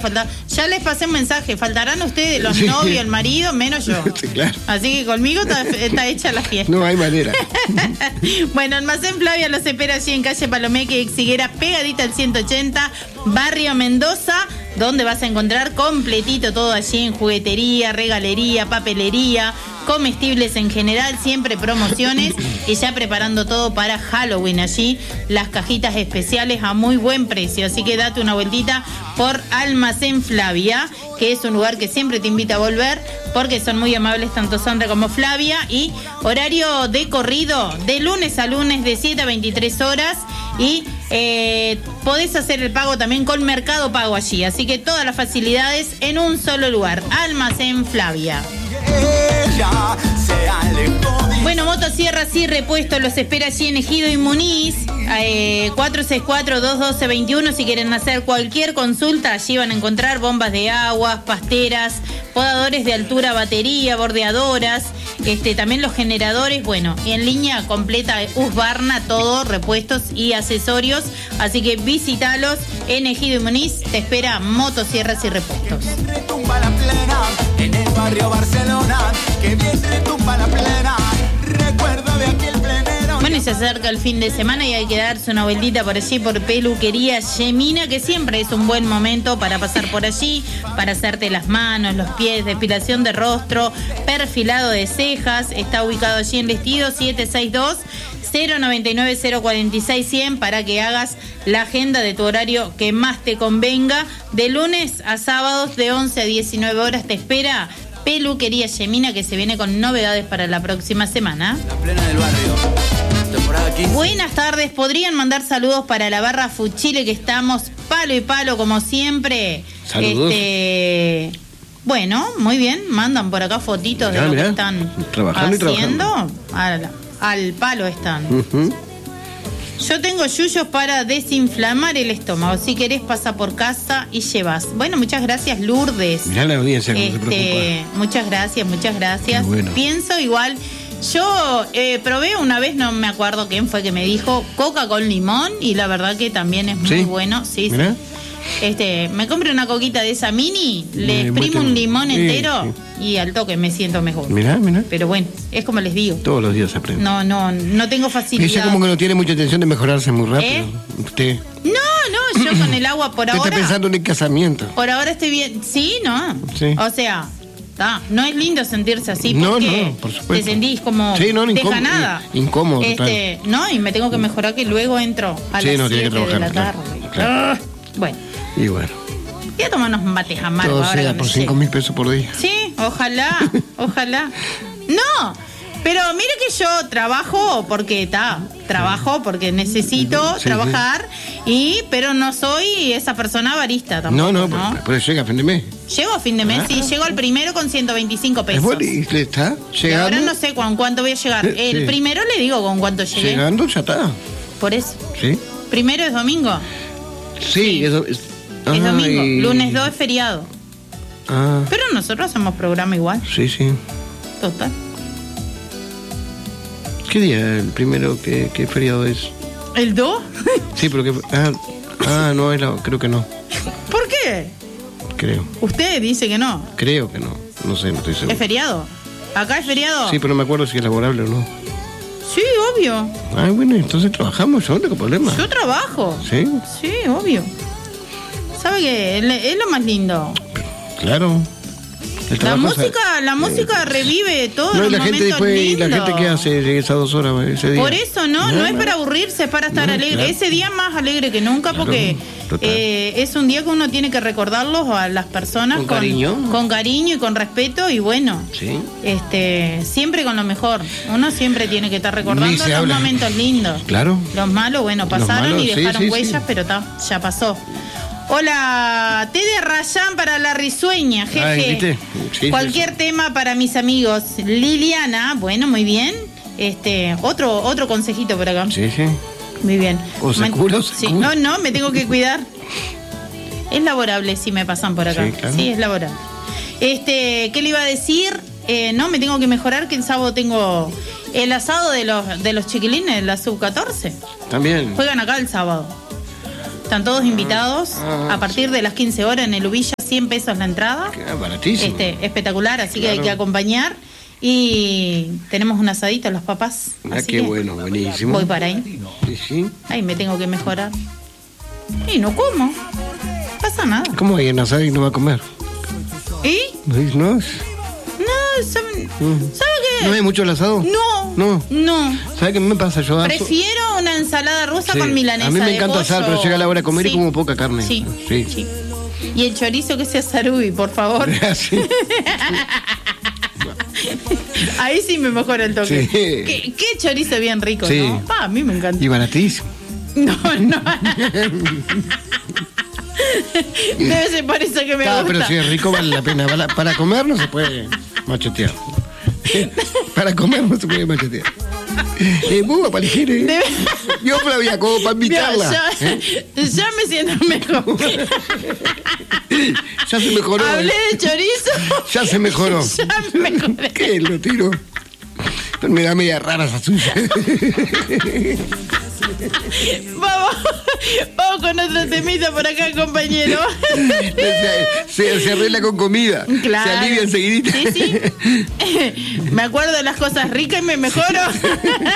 faltar. Ya les pasé un mensaje, faltarán ustedes, los novios, el marido, menos yo. Sí, claro. Así que conmigo está hecha la fiesta. No hay manera. Bueno, Almacén Flavia los espera allí en calle Palomeque y Exiguera, pegadita al 180, Barrio Mendoza, donde vas a encontrar completito todo allí en juguetería, regalería, papelería, comestibles en general, siempre promociones y ya preparando todo para Halloween allí, las cajitas especiales a muy buen precio, así que date una vueltita por Almacén Flavia, que es un lugar que siempre te invita a volver porque son muy amables tanto Sandra como Flavia, y horario de corrido de lunes a lunes de 7 a 23 horas y podés hacer el pago también con Mercado Pago allí, así que todas las facilidades en un solo lugar, Almacén Flavia. Bueno, Motosierras y Repuestos los espera allí en Ejido y Muniz, 464-212-21. Si quieren hacer cualquier consulta, allí van a encontrar bombas de aguas, pasteras, podadores de altura, batería, bordeadoras, también los generadores, bueno, y en línea completa Husqvarna, todo, repuestos y accesorios. Así que visítalos en Ejido y Muniz, te espera Motosierras y Repuestos. En el barrio Barcelona, que bien retumba la plena. Recuerdo de aquel plenero. Bueno, y se acerca el fin de semana y hay que darse una vueltita por allí por Peluquería Gemina, que siempre es un buen momento para pasar por allí, para hacerte las manos, los pies, depilación de rostro, perfilado de cejas. Está ubicado allí en Vestido 762-099-046-100 para que hagas la agenda de tu horario que más te convenga. De lunes a sábados de 11 a 19 horas te espera Peluquería Gemina, que se viene con novedades para la próxima semana. La plena del barrio. Temporada 15. Buenas tardes, podrían mandar saludos para la barra Fuchile, que estamos palo y palo como siempre. Saludos. Bueno, muy bien, mandan por acá fotitos de lo que están trabajando haciendo. Al palo están. Uh-huh. Yo tengo yuyos para desinflamar el estómago. Si querés, pasa por casa y llevas. Bueno, muchas gracias, Lourdes. Mirá la audiencia que no se preocupa. Muchas gracias. Bueno. Pienso igual. Yo probé una vez, no me acuerdo quién fue que me dijo, coca con limón, y la verdad que también es muy bueno. Sí, ¿mirá? sí. Me compré una coquita de esa mini, le exprimo un limón entero y al toque me siento mejor. Mirá. Pero bueno, es como les digo. Todos los días se aprende. No tengo facilidad. Ella como que no tiene mucha intención de mejorarse muy rápido. Usted. No, yo con el agua por ahora. Usted está pensando en el casamiento. Por ahora estoy bien. Sí, ¿no? Sí. O sea, no es lindo sentirse así No, porque por supuesto. te sentís como dejanada. Incómodo, total. No, y me tengo que mejorar que luego entro a las 7 tiene que trabajar, de la tarde. Claro. Bueno. Y bueno. Voy a tomar unos mates amargos. Todo sea por 5.000 pesos por día. Sí, ojalá. No, pero mire que yo trabajo porque necesito trabajar, pero no soy esa persona avarista tampoco. No, pero llega a fin de mes. Llego a fin de mes, sí, llego al primero con 125 pesos. Es bueno, y está llegando. Ahora no sé con cuánto voy a llegar. El primero le digo con cuánto llegué. Llegando ya está. Por eso. Sí. Primero es domingo. Sí. Eso es domingo. Lunes 2 es feriado. Pero nosotros hacemos programa igual. Sí. Total. ¿Qué día? ¿El primero? ¿Qué feriado es? ¿El 2? Sí, pero que... no, creo que no. ¿Por qué? Creo. Usted dice que no. Creo que no. No sé, no estoy seguro. ¿Es feriado? ¿Acá es feriado? Sí, pero no me acuerdo si es laborable o no. Sí, obvio. Bueno, entonces trabajamos, yo no tengo problema. Yo trabajo. ¿Sí? Sí, obvio. ¿Sabe qué? Es lo más lindo. Claro. La música revive todo. No, y la gente después, ¿y la gente qué hace esas 2 horas ese día? Por eso no es para aburrirse, es para estar alegre. Claro. Ese día más alegre que nunca, porque es un día que uno tiene que recordarlos a las personas con cariño y con respeto, y bueno, siempre con lo mejor. Uno siempre tiene que estar recordando los momentos lindos. Claro. Los malos, pasaron y dejaron huellas, pero ya pasó. Hola, té de Rayán para la risueña, jeje. Cualquier tema para mis amigos. Liliana, bueno, muy bien. Otro consejito por acá. Sí. Muy bien. ¿Seguro? Sí, no, me tengo que cuidar. Es laborable si me pasan por acá. Sí, claro. Sí, es laborable. ¿Qué le iba a decir? No, me tengo que mejorar, que el sábado tengo el asado de los chiquilines de la sub-14. También. Juegan acá el sábado. Están todos invitados. Ah, A partir de las 15 horas en el Ubilla, 100 pesos la entrada. Qué baratísimo. Espectacular, así que hay Claro. que acompañar. Y tenemos un asadito, los papás. Ah, así qué que bueno, buenísimo. voy para ahí. Sí, sí. Ahí me tengo que mejorar. Y no como. Pasa nada. ¿Cómo hay en asado y no va a comer? ¿Y? ¿No? No, ¿sabe qué? ¿No hay mucho el asado? No. ¿Sabe qué me pasa? Yo Prefiero una ensalada rusa Sí. con milanesa. A mí me de encanta asar, pollo. pero llega la hora de comer y Sí. como poca carne. Sí. Sí. Y el chorizo que sea sarubi, por favor. Sí. Ahí sí me mejora el toque. Sí. ¿Qué chorizo bien rico, Sí. ¿no? A mí me encanta. Y baratísimo. No. Debe ser por eso que me Ah, gusta. pero si es rico vale la pena. Para comer no se puede machetear. Para comer no se puede machetear. Buba, palijere. Debe- Yo, Flavia, como para invitarla. Ya me siento mejor. Ya se mejoró. Hablé de chorizo. Ya se mejoró. Ya me mejoré. ¿Qué? Lo tiro. Me da media rara esa suya. Vamos con otro temita por acá, compañero. Se arregla con comida. Claro. Se alivia enseguidita. Sí. Me acuerdo de las cosas ricas y me mejoro.